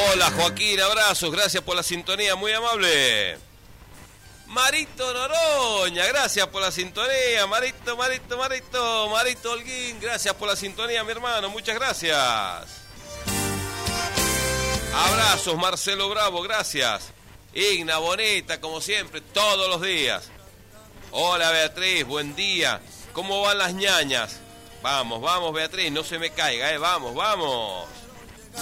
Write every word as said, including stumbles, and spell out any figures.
Hola Joaquín, abrazos, gracias por la sintonía, muy amable. Marito Noroña, gracias por la sintonía. Marito, Marito, Marito, Marito Holguín, gracias por la sintonía, mi hermano, muchas gracias. Abrazos, Marcelo Bravo, gracias. Igna, bonita, como siempre, todos los días. Hola Beatriz, buen día. ¿Cómo van las ñañas? Vamos, vamos Beatriz, no se me caiga, eh, vamos, vamos.